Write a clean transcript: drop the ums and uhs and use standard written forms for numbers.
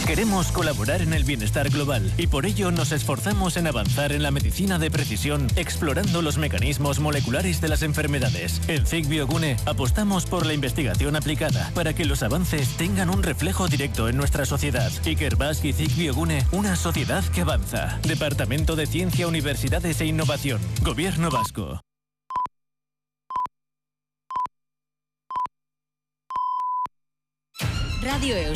Queremos colaborar en el bienestar global y por ello nos esforzamos en avanzar en la medicina de precisión, explorando los mecanismos moleculares de las enfermedades. En CIC Biogune apostamos por la investigación aplicada para que los avances tengan un reflejo directo en nuestra sociedad. Ikerbasque y CIC Biogune, una sociedad que avanza. Departamento de Ciencia, Universidades e Innovación. Gobierno Vasco. Radio